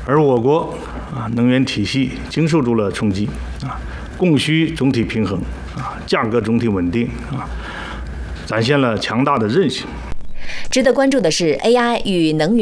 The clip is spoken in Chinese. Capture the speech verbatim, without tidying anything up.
而我国啊能源体系经受住了冲击啊，供需总体平衡啊，价格总体稳定啊，展现了强大的韧性。 值得关注的是 A I 与能源